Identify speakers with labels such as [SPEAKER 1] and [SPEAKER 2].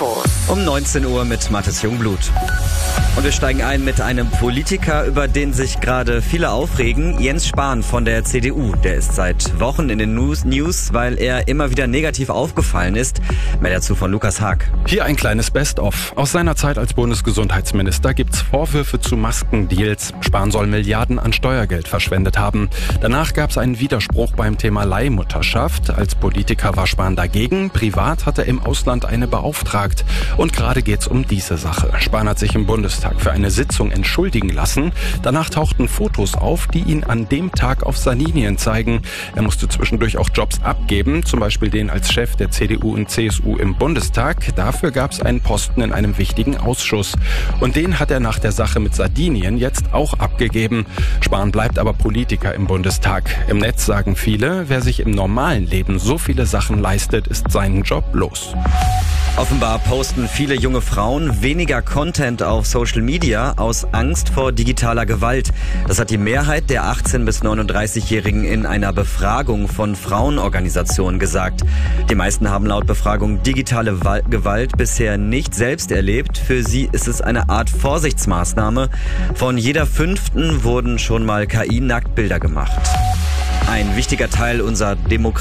[SPEAKER 1] Info.
[SPEAKER 2] Um 19 Uhr mit Mathis Jungblut. Und wir steigen ein mit einem Politiker, über den sich gerade viele aufregen. Jens Spahn von der CDU. Der ist seit Wochen in den News, weil er immer wieder negativ aufgefallen ist. Mehr dazu von Lukas Haag.
[SPEAKER 3] Hier ein kleines Best-of. Aus seiner Zeit als Bundesgesundheitsminister gibt's Vorwürfe zu Maskendeals. Spahn soll Milliarden an Steuergeld verschwendet haben. Danach gab's einen Widerspruch beim Thema Leihmutterschaft. Als Politiker war Spahn dagegen. Privat hat er im Ausland eine beauftragt. Und gerade geht's um diese Sache. Spahn hat sich im Bundestag für eine Sitzung entschuldigen lassen. Danach tauchten Fotos auf, die ihn an dem Tag auf Sardinien zeigen. Er musste zwischendurch auch Jobs abgeben, zum Beispiel den als Chef der CDU und CSU im Bundestag. Dafür gab es einen Posten in einem wichtigen Ausschuss. Und den hat er nach der Sache mit Sardinien jetzt auch abgegeben. Spahn bleibt aber Politiker im Bundestag. Im Netz sagen viele, wer sich im normalen Leben so viele Sachen leistet, ist seinen Job los.
[SPEAKER 2] Offenbar posten viele junge Frauen weniger Content auf Social Media aus Angst vor digitaler Gewalt. Das hat die Mehrheit der 18- bis 39-Jährigen in einer Befragung von Frauenorganisationen gesagt. Die meisten haben laut Befragung digitale Gewalt bisher nicht selbst erlebt. Für sie ist es eine Art Vorsichtsmaßnahme. Von jeder 5. wurden schon mal KI-Nacktbilder gemacht. Ein wichtiger Teil unserer Demokratie